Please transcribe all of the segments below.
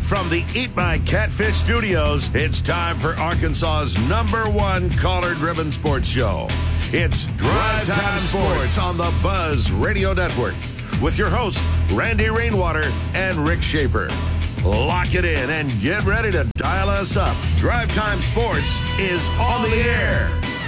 Live from the Eat My Catfish studios, it's time for Arkansas's #1 caller-driven sports show. It's Drive Time Sports on the Buzz Radio Network with your hosts, Randy Rainwater and Rick Schaefer. Lock it in and get ready to dial us up. Drive Time Sports is on the air.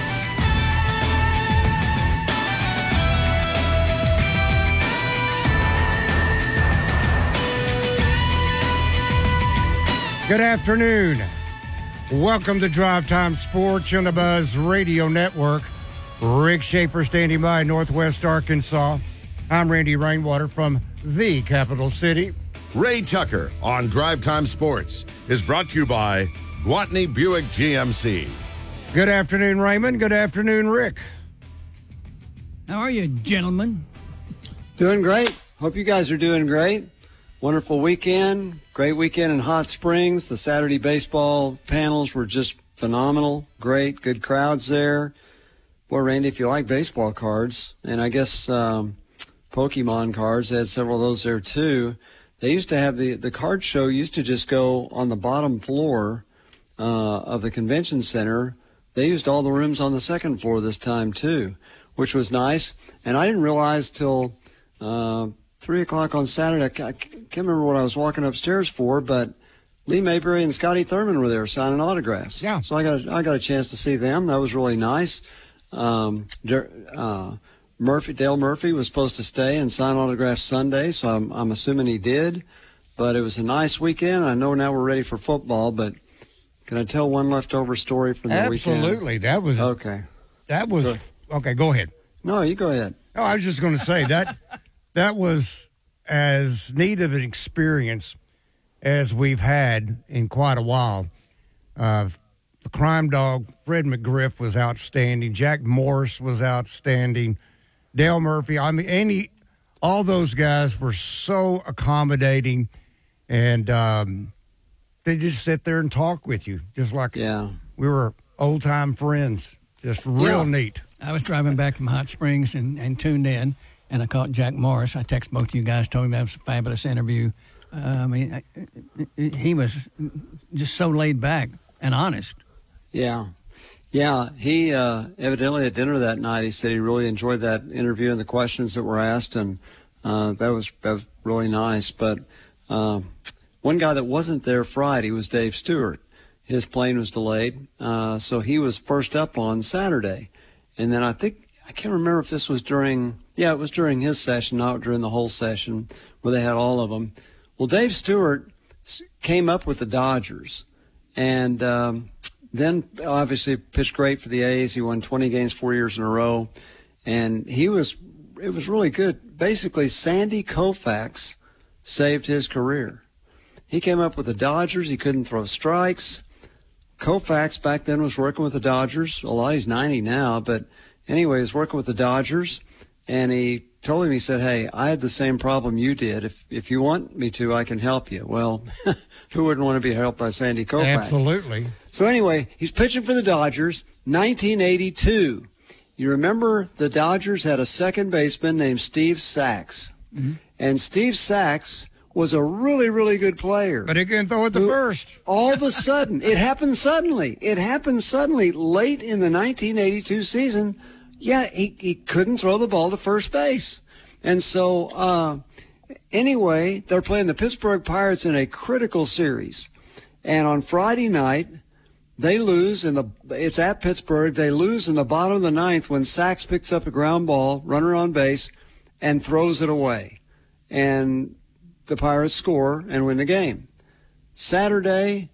Good afternoon. Welcome to Drive Time Sports on the Buzz Radio Network. Rick Schaefer standing by Northwest Arkansas. I'm Randy Rainwater from the capital city. Ray Tucker on Drive Time Sports is brought to you by Gwatney Buick GMC. Good afternoon, Raymond. Good afternoon, Rick. How are you, gentlemen? Doing great. Hope you guys are doing great. Wonderful weekend. Great weekend in Hot Springs. The Saturday baseball panels were just phenomenal. Great. Good crowds there. Boy, Randy, if you like baseball cards, and I guess Pokemon cards, they had several of those there too. They used to have the card show used to just go on the bottom floor of the convention center. They used all the rooms on the second floor this time too, which was nice. And I didn't realize till 3 o'clock on Saturday, I can't remember what I was walking upstairs for, but Lee Mayberry and Scotty Thurman were there signing autographs. Yeah. So I got a chance to see them. That was really nice. Dale Murphy was supposed to stay and sign autographs Sunday, so I'm assuming he did. But it was a nice weekend. I know now we're ready for football, but can I tell one leftover story from the weekend? Absolutely. That was okay. Okay, go ahead. No, you go ahead. No, I was just going to say that was as neat of an experience as we've had in quite a while. The crime dog, Fred McGriff, was outstanding. Jack Morris was outstanding. Dale Murphy. I mean, all those guys were so accommodating, and they just sit there and talk with you, just like we were old-time friends. Just real neat. I was driving back from Hot Springs and tuned in, and I caught Jack Morris. I texted both of you guys, told him that was a fabulous interview. He was just so laid back and honest. Yeah. He evidently at dinner that night, he said he really enjoyed that interview and the questions that were asked, and that was really nice. But one guy that wasn't there Friday was Dave Stewart. His plane was delayed, so he was first up on Saturday. And then I can't remember if this was it was during his session, not during the whole session where they had all of them. Well, Dave Stewart came up with the Dodgers, and then obviously pitched great for the A's. He won 20 games 4 years in a row, and it was really good. Basically, Sandy Koufax saved his career. He came up with the Dodgers. He couldn't throw strikes. Koufax back then was working with the Dodgers. He's 90 now, but anyway, he was working with the Dodgers, and he told him, he said, "Hey, I had the same problem you did. If you want me to, I can help you." Well, who wouldn't want to be helped by Sandy Koufax? Absolutely. So anyway, he's pitching for the Dodgers, 1982. You remember the Dodgers had a second baseman named Steve Sax. Mm-hmm. And Steve Sax was a really, really good player. But he couldn't throw it the first. All of a sudden, it happened suddenly. Late in the 1982 season. Yeah, he couldn't throw the ball to first base. And so, anyway, they're playing the Pittsburgh Pirates in a critical series. And on Friday night, they lose, it's at Pittsburgh. They lose in the bottom of the ninth when Sax picks up a ground ball, runner on base, and throws it away. And the Pirates score and win the game. Saturday,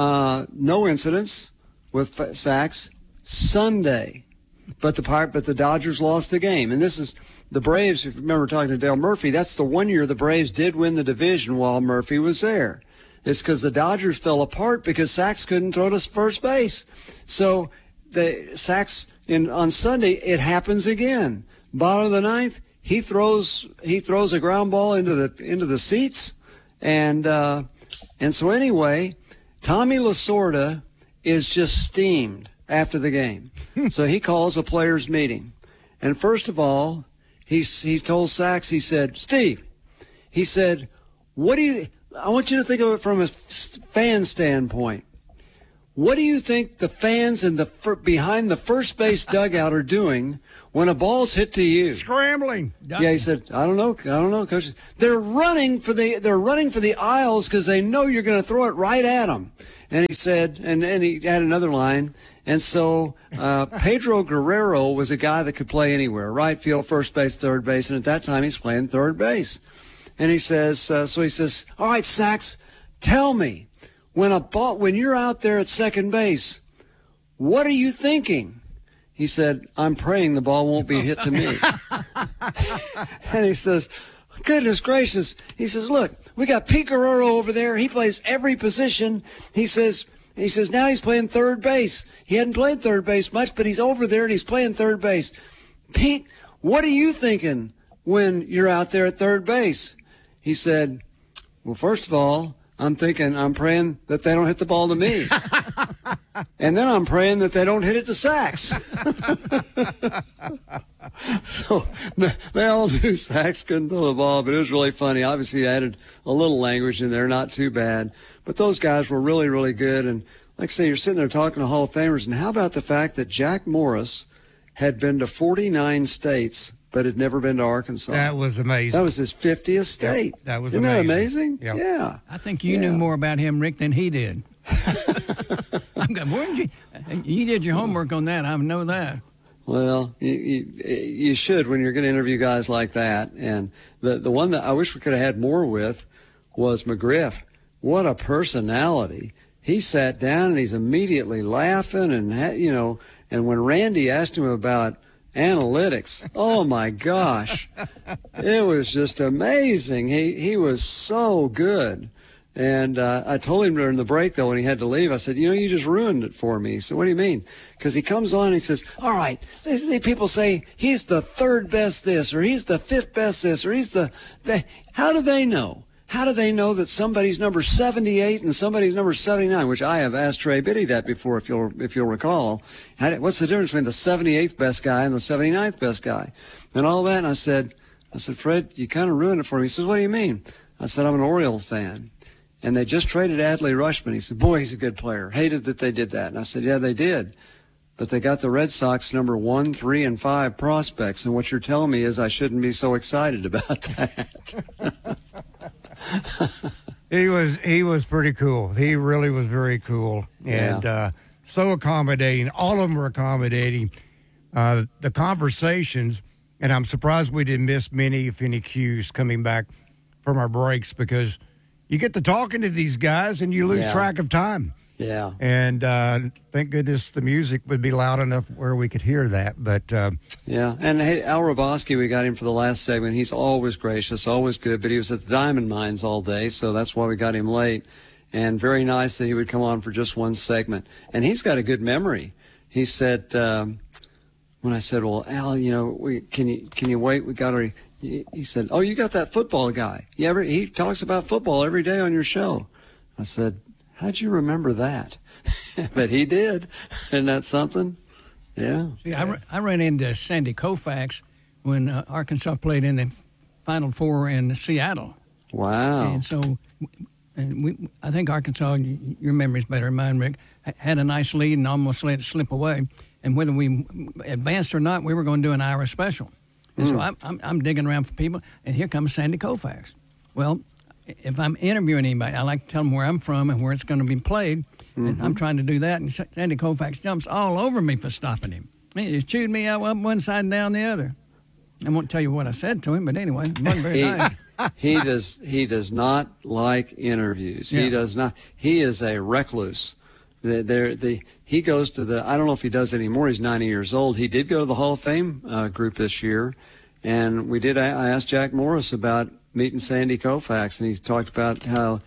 no incidents with Sax. Sunday, but the Dodgers lost the game. And this is the Braves. If you remember talking to Dale Murphy, that's the one year the Braves did win the division while Murphy was there. It's because the Dodgers fell apart because Sax couldn't throw to first base. So Sax on Sunday, it happens again. Bottom of the ninth, he throws a ground ball into the seats, and so anyway, Tommy Lasorda is just steamed after the game. So he calls a players' meeting, and first of all, he told Sax, he said, "Steve," he said, "what do you? I want you to think of it from a fan standpoint. What do you think the fans in behind the first base dugout are doing when a ball's hit to you? Scrambling. Yeah, he said, I don't know, coach. They're running for the aisles because they know you're going to throw it right at them. And he said, and he had another line. And so Pedro Guerrero was a guy that could play anywhere, right field, first base, third base, and at that time he's playing third base. And he says, all right, Sax, tell me, when you're out there at second base, what are you thinking? He said, I'm praying the ball won't be hit to me. And he says, goodness gracious. He says, look, we got Pete Guerrero over there. He plays every position. He says now he's playing third base. He hadn't played third base much, but he's over there and he's playing third base. Pete, what are you thinking when you're out there at third base? He said, well, first of all, I'm praying that they don't hit the ball to me. And then I'm praying that they don't hit it to Sax. So they all knew Sax couldn't throw the ball, but it was really funny. Obviously, I added a little language in there, not too bad. But those guys were really, really good. And like I say, you're sitting there talking to Hall of Famers. And how about the fact that Jack Morris had been to 49 states but had never been to Arkansas? That was amazing. That was his 50th state. Yep, that was Isn't amazing. that amazing? Yep. Yeah. I think you knew more about him, Rick, than he did. I'm going, weren't you? You did your homework on that. I know that. Well, you should when you're going to interview guys like that. And the one that I wish we could have had more with was McGriff. What a personality. He sat down and he's immediately laughing and when Randy asked him about analytics, oh my gosh, it was just amazing. He was so good. And I told him during the break, though, when he had to leave, I said, you just ruined it for me. So what do you mean? Because he comes on and he says, all right, people say he's the third best this, or he's the fifth best this, or he's the how do they know? How do they know that somebody's number 78 and somebody's number 79? Which I have asked Trey Biddy that before, if you'll recall. What's the difference between the 78th best guy and the 79th best guy? And all that. And I said, Fred, you kind of ruined it for me. He says, what do you mean? I said, I'm an Orioles fan. And they just traded Adley Rutschman. He said, boy, he's a good player. Hated that they did that. And I said, yeah, they did. But they got the Red Sox number 1, 3, and 5 prospects. And what you're telling me is I shouldn't be so excited about that. He was pretty cool. He really was very cool. And so accommodating. All of them were accommodating. The conversations, and I'm surprised we didn't miss many, if any, cues coming back from our breaks, because you get to talking to these guys and you lose track of time. Yeah. And thank goodness the music would be loud enough where we could hear that. But yeah. And hey, Al Roboski, we got him for the last segment. He's always gracious, always good, but he was at the Diamond Mines all day, so that's why we got him late. And very nice that he would come on for just one segment. And he's got a good memory. He said, when I said, well, Al, can you wait? We got to. He said, oh, you got that football guy. He talks about football every day on your show. I said, how'd you remember that? But he did. Isn't that something? Yeah. See, I ran into Sandy Koufax when Arkansas played in the Final Four in Seattle. Wow. And so I think Arkansas, your memory's better than mine, Rick, had a nice lead and almost let it slip away. And whether we advanced or not, we were going to do an Irish special. And so I'm digging around for people, and here comes Sandy Koufax. Well, if I'm interviewing anybody, I like to tell them where I'm from and where it's going to be played, and I'm trying to do that. And Sandy Koufax jumps all over me for stopping him. He just chewed me up one side and down the other. I won't tell you what I said to him, but anyway, it wasn't very nice. He does not like interviews. Yeah. He does not. He is a recluse. He goes to the, I don't know if he does anymore. He's 90 years old. He did go to the Hall of Fame group this year. And I asked Jack Morris about meeting Sandy Koufax, and he talked about how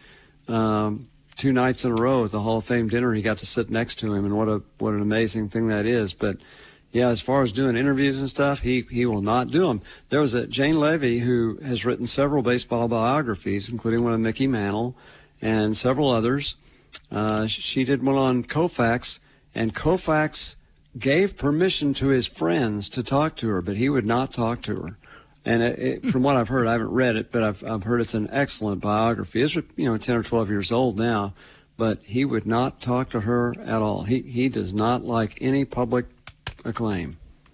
2 nights in a row at the Hall of Fame dinner, he got to sit next to him, and what an amazing thing that is. But yeah, as far as doing interviews and stuff, he will not do them. There was Jane Levy, who has written several baseball biographies, including one of Mickey Mantle and several others. She did one on Koufax, and Koufax gave permission to his friends to talk to her, but he would not talk to her. And from what I've heard, I haven't read it, but I've heard it's an excellent biography. It's 10 or 12 years old now, but he would not talk to her at all. He does not like any public acclaim.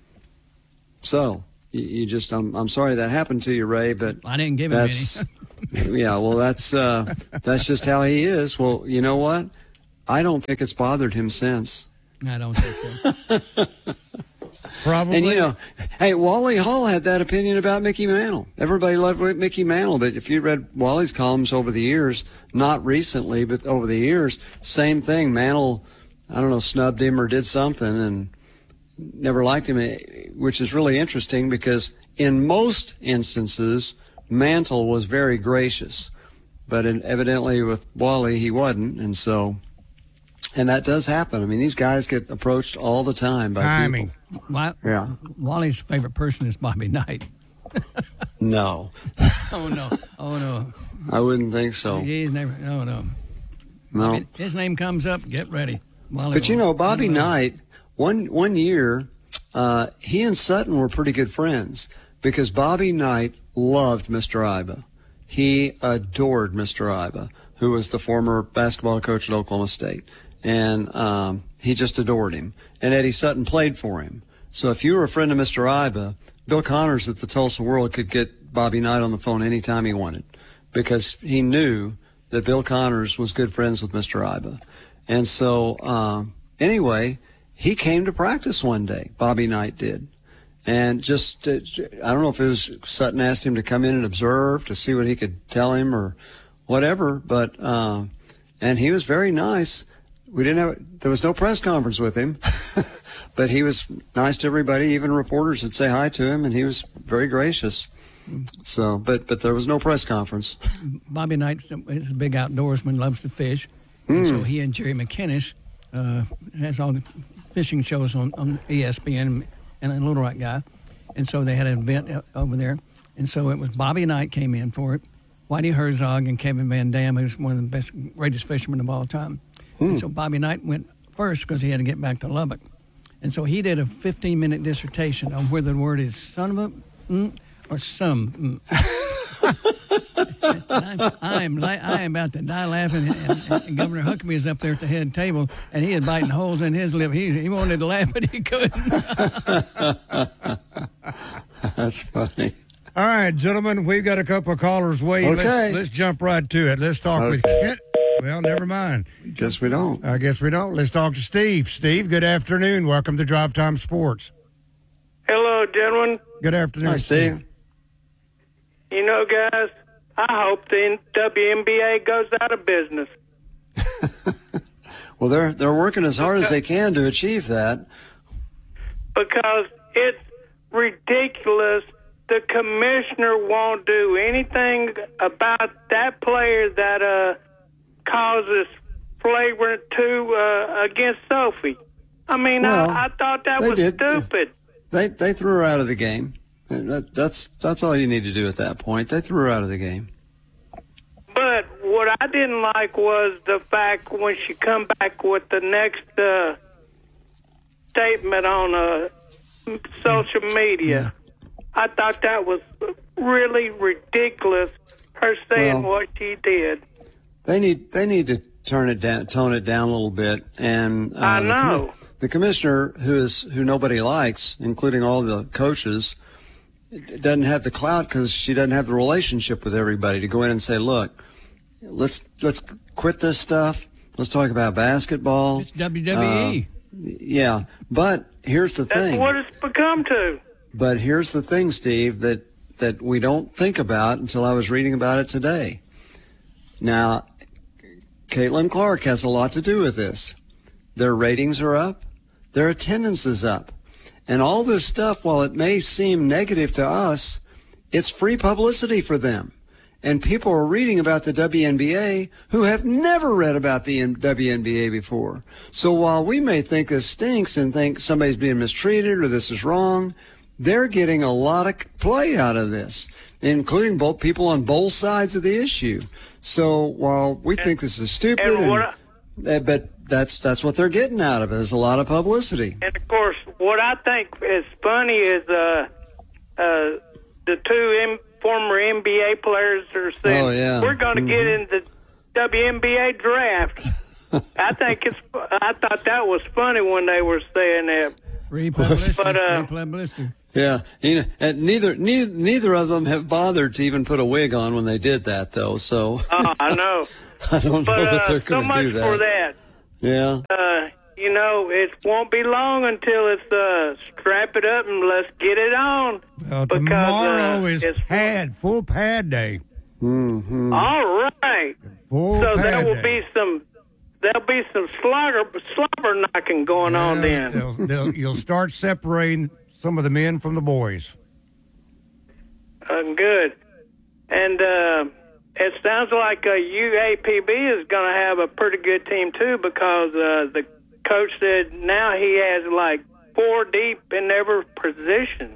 So you just I'm sorry that happened to you, Ray, but I didn't give him any. Yeah, well, that's just how he is. Well, you know what? I don't think it's bothered him since. I don't think so. Probably. And, hey, Wally Hall had that opinion about Mickey Mantle. Everybody loved Mickey Mantle, but if you read Wally's columns over the years, not recently, but over the years, same thing. Mantle, I don't know, snubbed him or did something and never liked him, which is really interesting because in most instances, Mantle was very gracious. But evidently with Wally, he wasn't, and so... And that does happen. I mean, these guys get approached all the time by timing. people. Yeah. Wally's favorite person is Bobby Knight. No. Oh, no. I wouldn't think so. He's never. Oh, no. No. I mean, his name comes up. Get ready. But Bobby Knight, one year, he and Sutton were pretty good friends because Bobby Knight loved Mr. Iba. He adored Mr. Iba, who was the former basketball coach at Oklahoma State. And he just adored him. And Eddie Sutton played for him. So if you were a friend of Mr. Iba, Bill Connors at the Tulsa World could get Bobby Knight on the phone anytime he wanted because he knew that Bill Connors was good friends with Mr. Iba. And so anyway, he came to practice one day, Bobby Knight did. And just, I don't know if it was Sutton asked him to come in and observe to see what he could tell him or whatever, but and he was very nice. There was no press conference with him, but he was nice to everybody. Even reporters would say hi to him, and he was very gracious. So, but there was no press conference. Bobby Knight is a big outdoorsman, loves to fish, and so he and Jerry McInnes has all the fishing shows on ESPN and a Little Rock guy, and so they had an event over there, and so it was Bobby Knight came in for it. Whitey Herzog and Kevin Van Dam, who's one of the greatest fishermen of all time. And so Bobby Knight went first because he had to get back to Lubbock. And so he did a 15-minute dissertation on whether the word is son of a or some. I am about to die laughing. And Governor Huckabee is up there at the head table, and he is biting holes in his lip. He wanted to laugh, but he couldn't. That's funny. All right, gentlemen, we've got a couple of callers waiting. Okay. Let's jump right to it. Let's talk with Kent. Well, never mind. Guess we don't. I guess we don't. Let's talk to Steve. Steve, good afternoon. Welcome to Drive Time Sports. Hello, gentlemen. Good afternoon, Hi, Steve. You know, guys, I hope the WNBA goes out of business. Well, they're working as hard as they can to achieve that. Because it's ridiculous. The commissioner won't do anything about that player that causes flagrant 2 against Sophie. I mean, Well, I thought that was stupid. They threw her out of the game. That's all you need to do at that point. They threw her out of the game. But what I didn't like was the fact when she come back with the next statement on social media. I thought that was really ridiculous, her saying what she did. They need to tone it down a little bit. And I know. The commissioner, who nobody likes, including all the coaches, doesn't have the clout because she doesn't have the relationship with everybody to go in and say, look, let's quit this stuff. Let's talk about basketball. It's WWE. Yeah, but here's the thing. That's what it's become to. But here's the thing, Steve, that we don't think about until I was reading about it today. Now, Caitlin Clark has a lot to do with this. Their ratings are up. Their attendance is up. And all this stuff, while it may seem negative to us, it's free publicity for them. And people are reading about the WNBA who have never read about the WNBA before. So while we may think this stinks and think somebody's being mistreated or this is wrong, they're getting a lot of play out of this, including both people on both sides of the issue. So while we think this is stupid, but that's what they're getting out of it, is a lot of publicity. And of course, what I think is funny is the two former NBA players are saying, we're going to get in the WNBA draft. I thought that was funny when they were saying that. Free publicity. Yeah, and neither of them have bothered to even put a wig on when they did that, though. So I know. I don't know that they're going to do that. So much for that. Yeah. It won't be long until it's strap it up and let's get it on. Tomorrow is full pad day. Mm-hmm. All right. Full so pad there will day. there'll be some slobber knocking going on then. You'll start separating some of the men from the boys. Good. And it sounds like UAPB is going to have a pretty good team, too, because the coach said now he has like 4 deep in every position.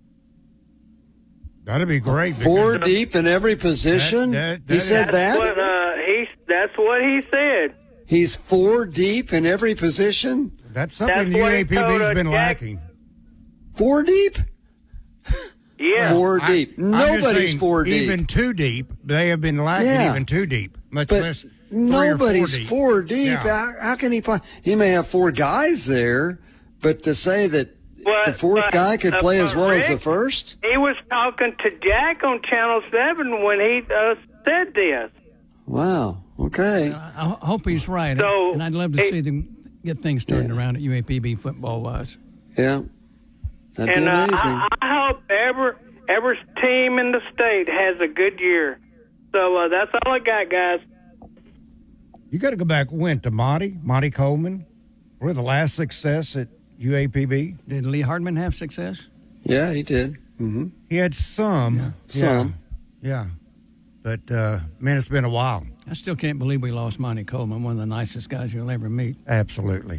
That'd be great. 4 deep in every position? He said that? That's what he said. He's 4 deep in every position? That's something UAPB's been lacking. 4 deep? Yeah. 4 deep. Nobody's 4 deep. Even 2 deep. They have been lacking even 2 deep. Much less 3 nobody's or 4 deep. 4 deep. Yeah. How can he may have 4 guys there, but to say that the fourth guy could play as well as the first? He was talking to Jack on Channel 7 when he said this. Wow. Okay. I hope he's right. So, and I'd love to see them get things turned around at UAPB football-wise. Yeah. That'd be amazing. I hope every team in the state has a good year. So that's all I got, guys. You got to go back to Monty Coleman. We're the last success at UAPB. Did Lee Hardman have success? Yeah, he did. Mm-hmm. He had some. Yeah. But, man, it's been a while. I still can't believe we lost Monty Coleman, one of the nicest guys you'll ever meet. Absolutely.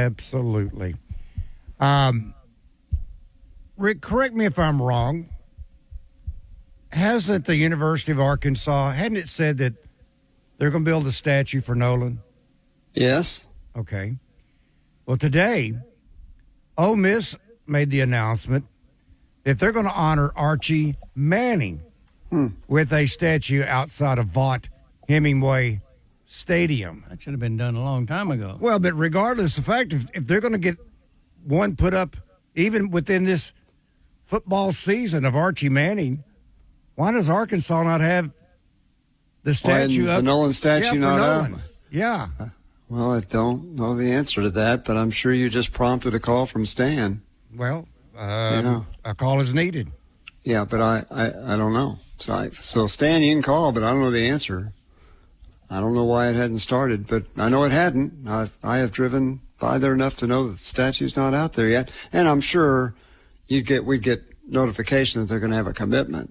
Rick, correct me if I'm wrong. Hasn't the University of Arkansas, hadn't it said that they're going to build a statue for Nolan? Yes. Okay. Well, today, Ole Miss made the announcement that they're going to honor Archie Manning with a statue outside of Vaught Hemingway Stadium. That should have been done a long time ago. Well, but regardless of the fact, if they're going to get one put up even within this football season of Archie Manning, why does Arkansas not have the statue up? The Nolan statue not up? Yeah. Well, I don't know the answer to that, but I'm sure you just prompted a call from Stan. Well, a call is needed. Yeah, but I don't know. So Stan, you can call, but I don't know the answer. I don't know why it hadn't started, but I know it hadn't. I have driven by there enough to know that the statue's not out there yet, and I'm sure we'd get notification that they're going to have a commitment.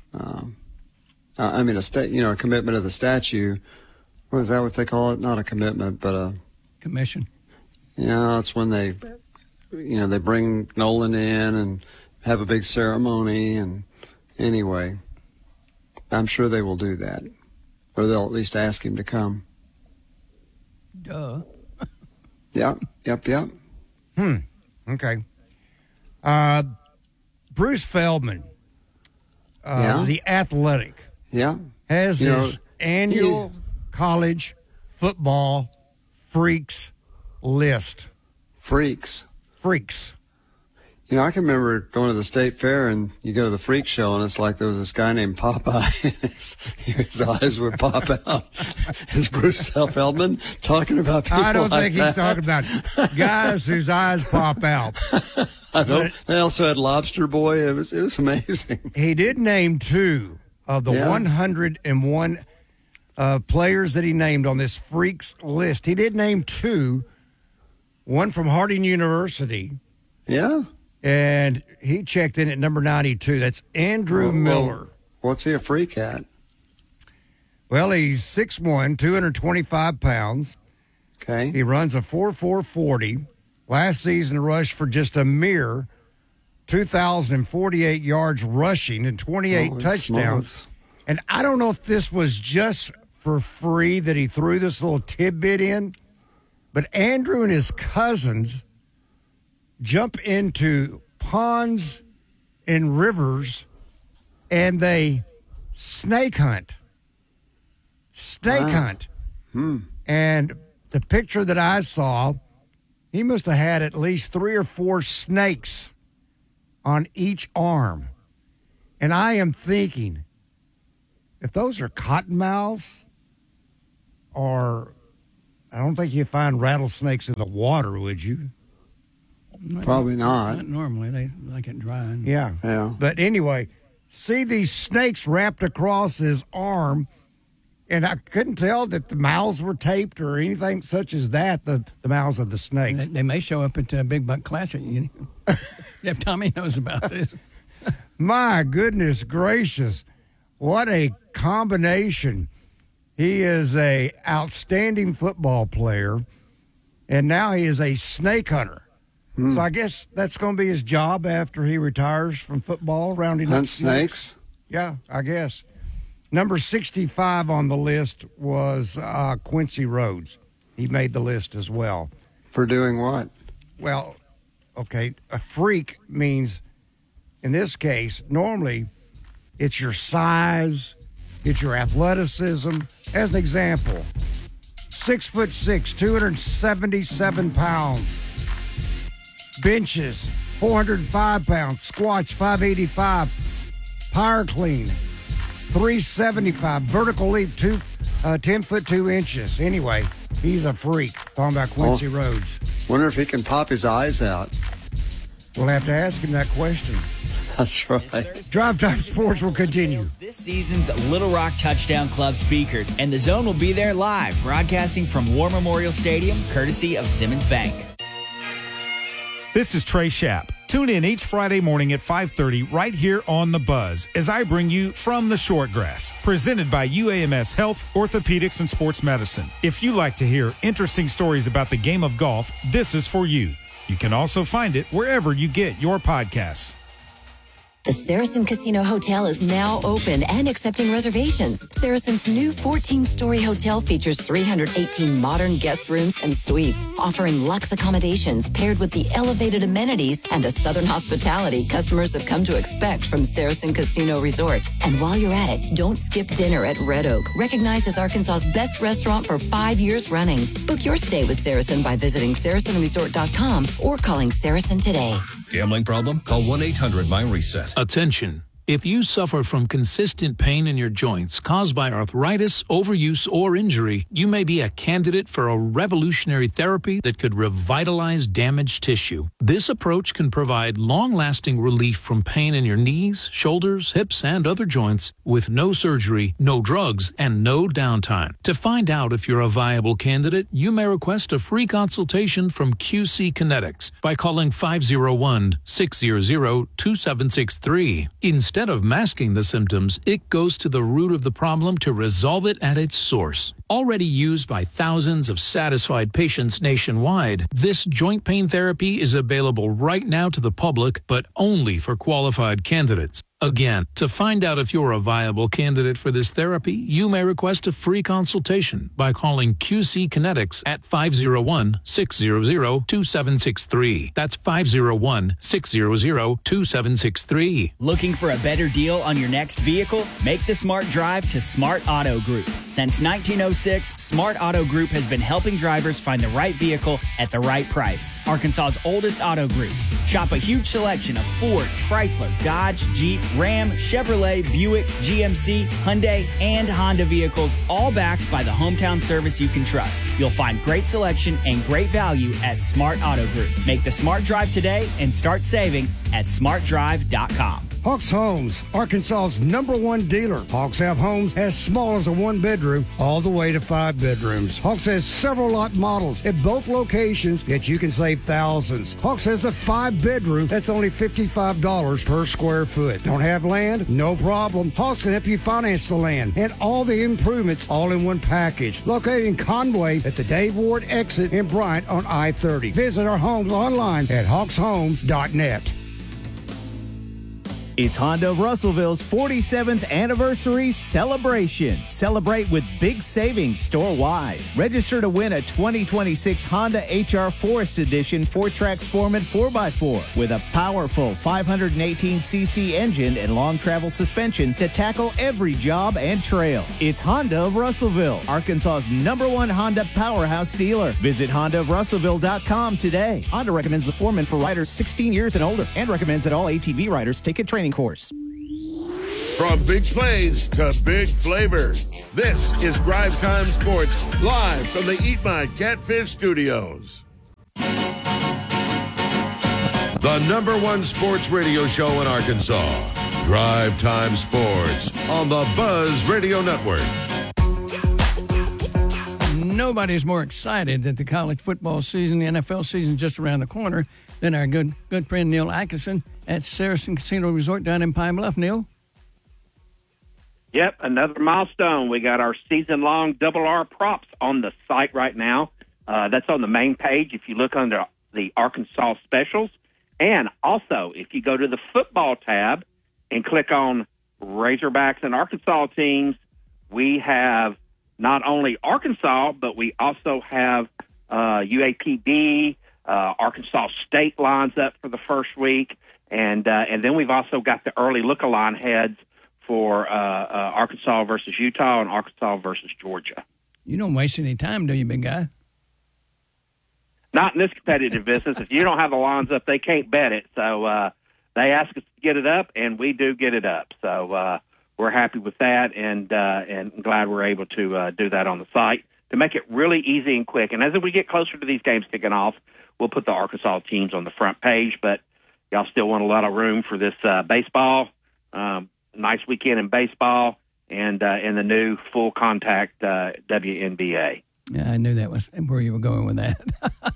A commitment of the statue. What is that? What they call it? Not a commitment, but a commission. It's when they bring Nolan in and have a big ceremony. And anyway, I'm sure they will do that, or they'll at least ask him to come. Duh. Yep. Okay. Bruce Feldman, The Athletic, has his annual college football freaks list. Freaks. I can remember going to the state fair and you go to the freak show and it's like there was this guy named Popeye. His eyes would pop out. Is Bruce Feldman talking about people I don't like think he's talking about guys whose eyes pop out. I know. They also had Lobster Boy. It was amazing. He did name 2 of the 101 players that he named on this freaks list. He did name 2, one from Harding University. Yeah. And he checked in at number 92. That's Andrew Miller. What's he a freak at? Well, he's 6'1", 225 pounds. Okay. He runs a 4.440. Last season rushed for just a mere 2,048 yards rushing and 28 touchdowns. Smokes. And I don't know if this was just for free that he threw this little tidbit in, but Andrew and his cousins jump into ponds and rivers and they snake hunt. And the picture that I saw, he must have had at least 3 or 4 snakes on each arm. And I am thinking, if those are cottonmouths, or I don't think you find rattlesnakes in the water, would you? Probably not. Not normally. They like it dry. Yeah. But anyway, see these snakes wrapped across his arm, and I couldn't tell that the mouths were taped or anything such as that, the mouths of the snakes. They may show up at Big Buck Classic. If Tommy knows about this. My goodness gracious. What a combination. He is a outstanding football player, and now he is a snake hunter. So I guess that's going to be his job after he retires from football, rounding up snakes. Yeah, I guess. Number 65 on the list was Quincy Rhodes. He made the list as well. For doing what? Well, okay, a freak means, in this case, normally it's your size, it's your athleticism. As an example, 6'6", 277 pounds. Benches, 405 pounds. Squats, 585. Power clean, 375. Vertical leap, 10 foot 2 inches. Anyway, he's a freak. Talking about Quincy Rhodes. Wonder if he can pop his eyes out. We'll have to ask him that question. That's right. Drive Time Sports will continue. This season's Little Rock Touchdown Club speakers, and the Zone will be there live, broadcasting from War Memorial Stadium, courtesy of Simmons Bank. This is Trey Schapp. Tune in each Friday morning at 5:30 right here on The Buzz as I bring you From the Shortgrass, presented by UAMS Health, Orthopedics, and Sports Medicine. If you like to hear interesting stories about the game of golf, this is for you. You can also find it wherever you get your podcasts. The Saracen Casino Hotel is now open and accepting reservations. Saracen's new 14-story hotel features 318 modern guest rooms and suites, offering luxe accommodations paired with the elevated amenities and a southern hospitality customers have come to expect from Saracen Casino Resort. And while you're at it, don't skip dinner at Red Oak, recognized as Arkansas's best restaurant for 5 years running. Book your stay with Saracen by visiting SaracenResort.com or calling Saracen today. Gambling problem? Call 1-800-MY-RESET. Attention. If you suffer from consistent pain in your joints caused by arthritis, overuse, or injury, you may be a candidate for a revolutionary therapy that could revitalize damaged tissue. This approach can provide long-lasting relief from pain in your knees, shoulders, hips, and other joints with no surgery, no drugs, and no downtime. To find out if you're a viable candidate, you may request a free consultation from QC Kinetics by calling 501-600-2763. Instead of masking the symptoms, it goes to the root of the problem to resolve it at its source. Already used by thousands of satisfied patients nationwide, this joint pain therapy is available right now to the public, but only for qualified candidates. Again, to find out if you're a viable candidate for this therapy, you may request a free consultation by calling QC Kinetics at 501-600-2763. That's 501-600-2763. Looking for a better deal on your next vehicle? Make the smart drive to Smart Auto Group. Since 1906, Smart Auto Group has been helping drivers find the right vehicle at the right price. Arkansas's oldest auto groups. Shop a huge selection of Ford, Chrysler, Dodge, Jeep, Ram, Chevrolet, Buick, GMC, Hyundai, and Honda vehicles, all backed by the hometown service you can trust. You'll find great selection and great value at Smart Auto Group. Make the smart drive today and start saving at smartdrive.com. Hawks Homes, Arkansas's #1 dealer. Hawks have homes as small as a 1-bedroom all the way to 5 bedrooms. Hawks has several lot models at both locations that you can save thousands. Hawks has a 5-bedroom that's only $55 per square foot. Don't have land? No problem. Hawks can help you finance the land and all the improvements all in one package. Located in Conway at the Dave Ward exit in Bryant on I-30. Visit our homes online at hawkshomes.net. It's Honda of Russellville's 47th anniversary celebration. Celebrate with big savings store-wide. Register to win a 2026 Honda HR Forest Edition 4Trax Foreman 4x4 with a powerful 518cc engine and long travel suspension to tackle every job and trail. It's Honda of Russellville, Arkansas's #1 Honda powerhouse dealer. Visit HondaofRussellville.com today. Honda recommends the Foreman for riders 16 years and older and recommends that all ATV riders take a training course. From big plays to big flavor, this is Drive Time Sports, live from the Eat My Catfish studios. The #1 sports radio show in Arkansas, Drive Time Sports on the Buzz Radio Network. Nobody's more excited that the college football season, the NFL season, is just around the corner than our good friend Neil Atkinson at Saracen Casino Resort down in Pine Bluff. Neil? Yep, another milestone. We got our season-long Double R props on the site right now. That's on the main page if you look under the Arkansas specials. And also, if you go to the football tab and click on Razorbacks and Arkansas teams, we have not only Arkansas, but we also have UAPB, Arkansas State lines up for the first week, and then we've also got the early look-along heads for Arkansas versus Utah and Arkansas versus Georgia. You don't waste any time, do you, big guy? Not in this competitive business. If you don't have the lines up, they can't bet it. So they ask us to get it up, and we do get it up. So we're happy with that, and glad we're able to do that on the site to make it really easy and quick. And as we get closer to these games kicking off, we'll put the Arkansas teams on the front page. But y'all still want a lot of room for this baseball. Nice weekend in baseball and the new full contact WNBA. Yeah, I knew that was where you were going with that.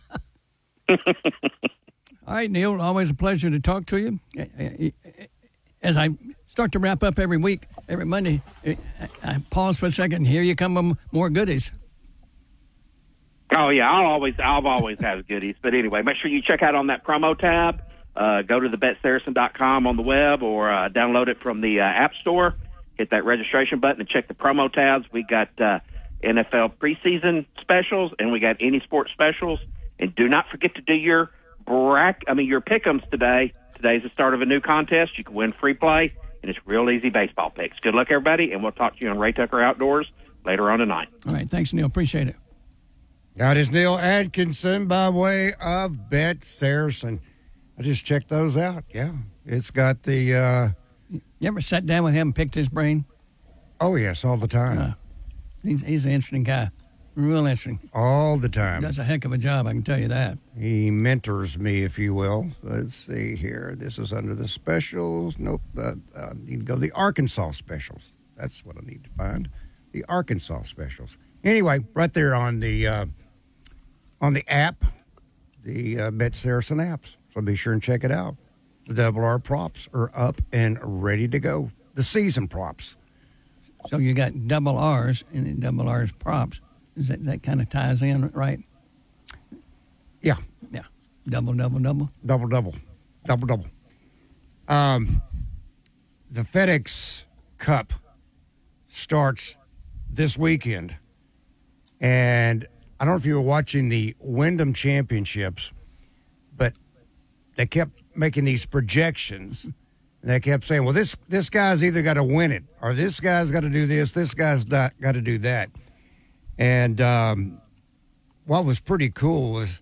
All right, Neil, always a pleasure to talk to you. As I start to wrap up every week, every Monday, I pause for a second and here you come with more goodies. Oh, yeah, I'll always have goodies. But anyway, make sure you check out on that promo tab. Go to the betsaracen.com on the web or download it from the App Store. Hit that registration button and check the promo tabs. We got NFL preseason specials and we got any sports specials. And do not forget to do your pick'ems today. Today's the start of a new contest. You can win free play, and it's real easy baseball picks. Good luck, everybody, and we'll talk to you on Ray Tucker Outdoors later on tonight. All right, thanks, Neil. Appreciate it. That is Neil Atkinson by way of Bet Saracen. I just checked those out. Yeah, it's got the. You ever sat down with him and picked his brain? Oh yes, all the time. He's an interesting guy, real interesting. All the time. Does a heck of a job, I can tell you that. He mentors me, if you will. Let's see here. This is under the specials. Nope. I need to go to the Arkansas specials. That's what I need to find. The Arkansas specials. Anyway, right there on the app, the Bet Saracen apps. So be sure and check it out. The Double R props are up and ready to go. The season props. So you got double R's and then double R's props. That kind of ties in, right? Yeah. Yeah. Double. Double. The FedEx Cup starts this weekend. And I don't know if you were watching the Wyndham Championships, but they kept making these projections. And they kept saying, well, this guy's either got to win it or this guy's got to do this guy's got to do that. And what was pretty cool was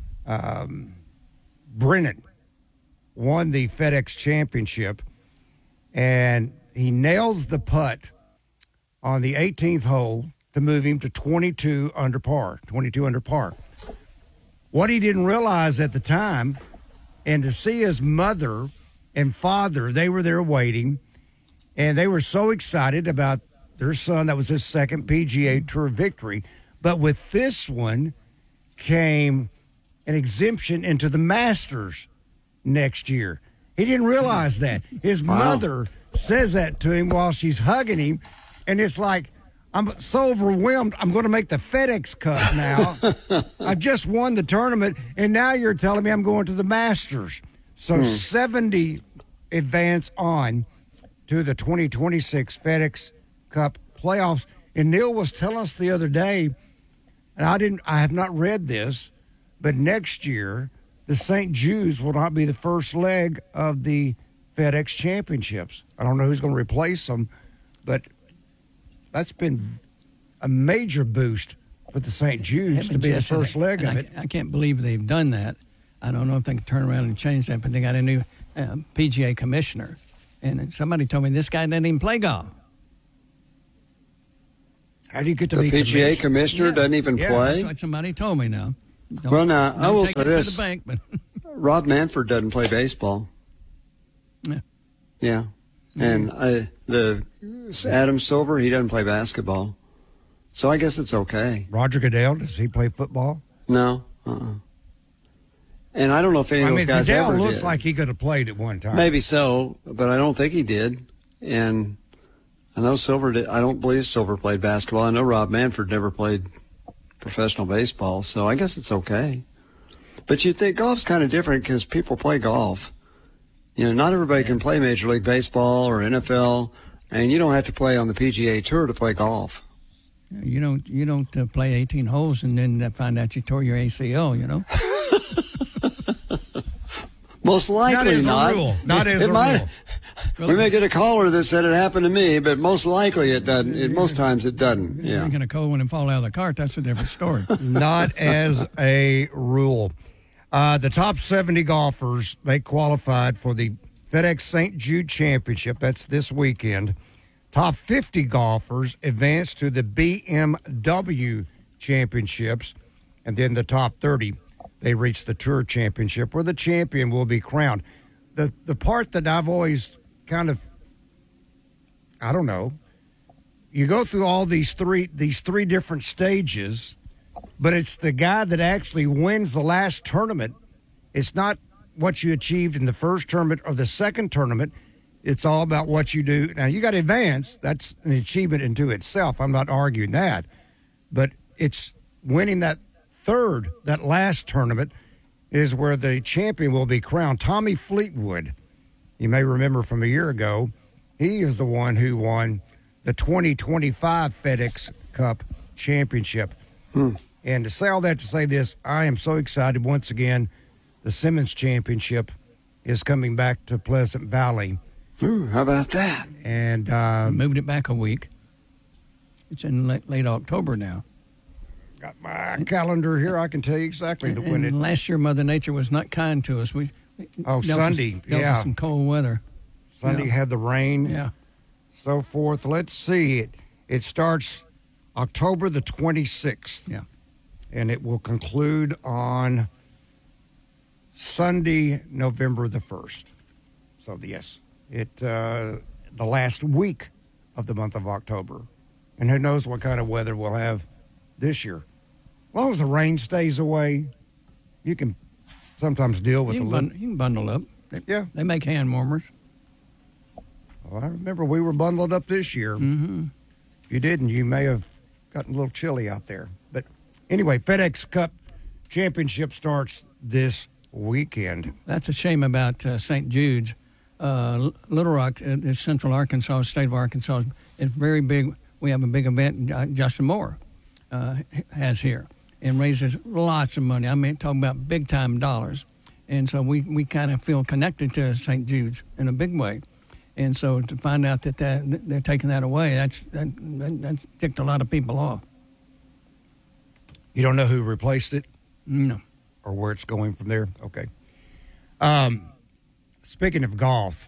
Brennan won the FedEx Championship, and he nails the putt on the 18th hole to move him to 22 under par. What he didn't realize at the time, and to see his mother and father, they were there waiting, and they were so excited about their son. That was his second PGA Tour victory. But with this one came an exemption into the Masters next year. He didn't realize that. His mother says that to him while she's hugging him, and it's like, I'm so overwhelmed, I'm going to make the FedEx Cup now. I just won the tournament, and now you're telling me I'm going to the Masters. So 70 advance on to the 2026 FedEx Cup playoffs. And Neil was telling us the other day, and I have not read this, but next year the St. Jude's will not be the first leg of the FedEx Championships. I don't know who's going to replace them, but that's been a major boost for the St. Jude's to be the first leg of it. I can't believe they've done that. I don't know if they can turn around and change that, but they got a new PGA commissioner. And somebody told me this guy doesn't even play golf. How do you get to the be PGA commissioner doesn't even play? That's what somebody told me now. Well, now, I will take say it this. To the bank, but Rob Manfred doesn't play baseball. Yeah. Yeah. And Adam Silver, he doesn't play basketball. So I guess it's okay. Roger Goodell, does he play football? No. And I don't know if any of those guys Goodell ever looks did. like he could have played at one time. Maybe so, but I don't think he did. And I know Silver did. I don't believe Silver played basketball. I know Rob Manfred never played professional baseball, so I guess it's okay. But you think golf's kind of different because people play golf. You know, not everybody can play Major League Baseball or NFL, and you don't have to play on the PGA Tour to play golf. You don't play 18 holes and then find out you tore your ACL, you know? Most likely not. Not as a rule. We may get a caller that said it happened to me, but most likely it doesn't. Most times it doesn't. Yeah. You're going to cold one and fall out of the cart. That's a different story. Not as a rule. The top 70 golfers, they qualified for the FedEx St. Jude Championship. That's this weekend. Top 50 golfers advanced to the BMW Championships. And then the top 30, they reached the Tour Championship, where the champion will be crowned. The part that I've always kind of, I don't know, you go through all these three different stages, but it's the guy that actually wins the last tournament. It's not what you achieved in the first tournament or the second tournament. It's all about what you do. Now, you got to advance. That's an achievement into itself. I'm not arguing that. But it's winning that last tournament is where the champion will be crowned. Tommy Fleetwood, you may remember from a year ago, he is the one who won the 2025 FedEx Cup Championship. And to say all that to say this, I am so excited once again. The Simmons Championship is coming back to Pleasant Valley. Ooh, how about that? And moved it back a week. It's in late October now. Got my calendar here. I can tell you exactly when it. Last year, Mother Nature was not kind to us. Sunday, dealt us some cold weather. Sunday had the rain. So forth. Let's see. It starts October the 26th. Yeah. And it will conclude on Sunday, November the 1st. So, yes, the last week of the month of October. And who knows what kind of weather we'll have this year. As long as the rain stays away, you can sometimes deal with you can bundle up. They make hand warmers. Well, I remember we were bundled up this year. Mm-hmm. If you didn't, you may have gotten a little chilly out there. But anyway, FedEx Cup Championship starts this weekend. That's a shame about St. Jude's. Little Rock, Central Arkansas, state of Arkansas, is very big. We have a big event Justin Moore has here and raises lots of money. I mean, talking about big-time dollars. And so we kind of feel connected to St. Jude's in a big way. And so to find out that they're taking that away, that's ticked a lot of people off. You don't know who replaced it? No. Or where it's going from there? Okay. Speaking of golf,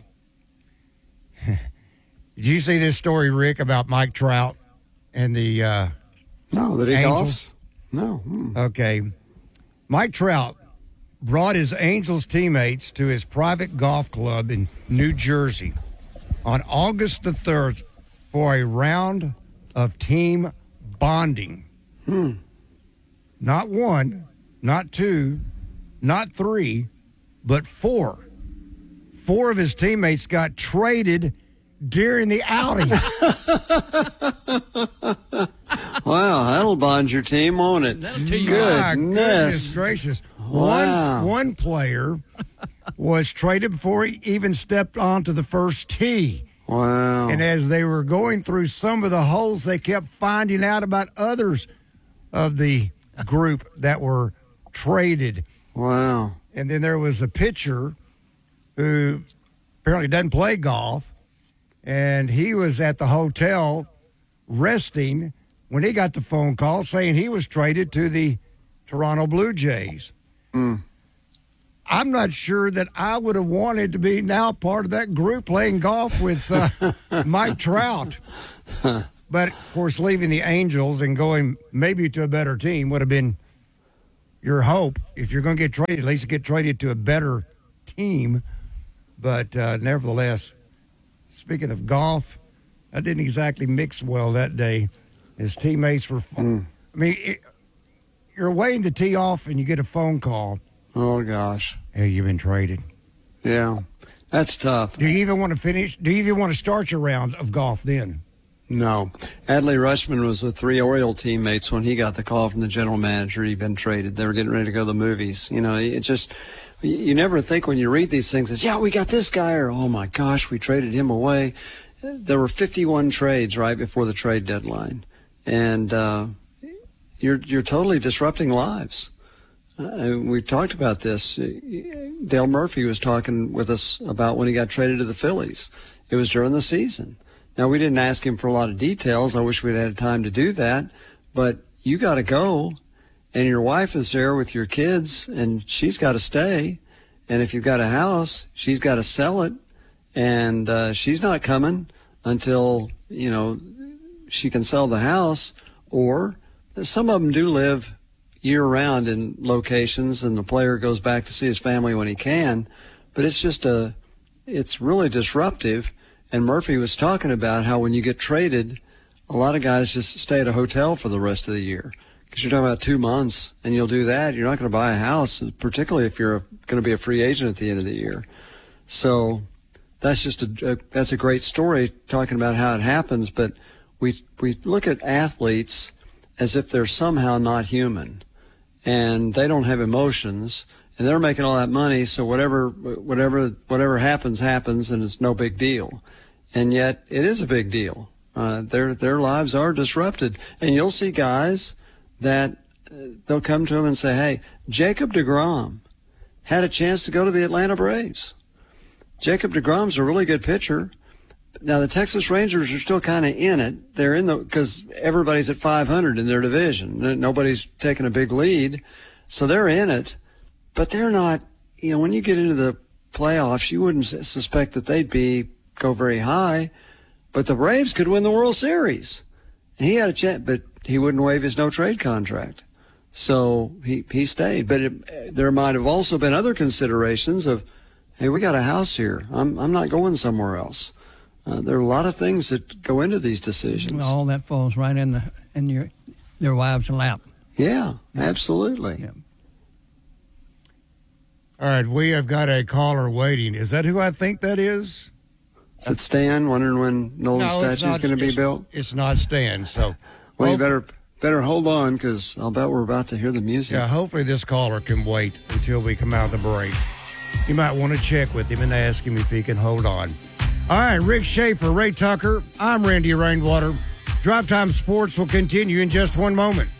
did you see this story, Rick, about Mike Trout and the No, that he Angels? golfs? No. Okay. Mike Trout brought his Angels teammates to his private golf club in New Jersey on August the 3rd for a round of team bonding. Not one, not two, not three, but four. Four of his teammates got traded during the outing. Wow, that'll bond your team, won't it? My goodness gracious. Wow. One player was traded before he even stepped onto the first tee. Wow. And as they were going through some of the holes, they kept finding out about others of the group that were traded. Wow. And then there was a pitcher who apparently doesn't play golf, and he was at the hotel resting when he got the phone call saying he was traded to the Toronto Blue Jays. I'm not sure that I would have wanted to be now part of that group playing golf with Mike Trout. But, of course, leaving the Angels and going maybe to a better team would have been your hope. If you're going to get traded, at least get traded to a better team. But nevertheless, speaking of golf, that didn't exactly mix well that day. His teammates were I mean, you're waiting to tee off and you get a phone call. Oh, gosh. Hey, you've been traded. Yeah, that's tough. Do you even want to finish? Do you even want to start your round of golf then? No. Adley Rutschman was with 3 Oriole teammates when he got the call from the general manager he'd been traded. They were getting ready to go to the movies. You know, it just, you never think when you read these things that, yeah, we got this guy, or, oh, my gosh, we traded him away. There were 51 trades right before the trade deadline. And you're totally disrupting lives. We talked about this. Dale Murphy was talking with us about when he got traded to the Phillies. It was during the season. Now, we didn't ask him for a lot of details. I wish we'd had time to do that. But you got to go, and your wife is there with your kids, and she's got to stay. And if you've got a house, she's got to sell it. And she's not coming until, you know, she can sell the house. Or some of them do live year-round in locations, and the player goes back to see his family when he can. But it's just it's really disruptive. And Murphy was talking about how when you get traded, a lot of guys just stay at a hotel for the rest of the year. Because you're talking about 2 months, and you'll do that. You're not going to buy a house, particularly if you're going to be a free agent at the end of the year. So that's just that's a great story talking about how it happens. But we look at athletes as if they're somehow not human. And they don't have emotions, and they're making all that money, so whatever happens, and it's no big deal. And yet, it is a big deal. Their lives are disrupted. And you'll see guys that they'll come to them and say, hey, Jacob deGrom had a chance to go to the Atlanta Braves. Jacob deGrom's a really good pitcher. Now, the Texas Rangers are still kind of in it. They're in because everybody's at 500 in their division. Nobody's taking a big lead, so they're in it. But they're not, you know, when you get into the playoffs, you wouldn't suspect that they'd go very high. But the Braves could win the World Series. And he had a chance, but he wouldn't waive his no-trade contract. So he stayed. But there might have also been other considerations of, hey, we got a house here. I'm not going somewhere else. There are a lot of things that go into these decisions. All that falls right in their wives' lap. Yeah, absolutely. Yeah. All right, we have got a caller waiting. Is that who I think that is? Is it Stan, wondering when Nolan's statue is going to be built? It's not Stan, so... Well, you better hold on, because I'll bet we're about to hear the music. Yeah, hopefully this caller can wait until we come out of the break. You might want to check with him and ask him if he can hold on. All right, Rick Schaefer, Ray Tucker, I'm Randy Rainwater. Drive Time Sports will continue in just one moment.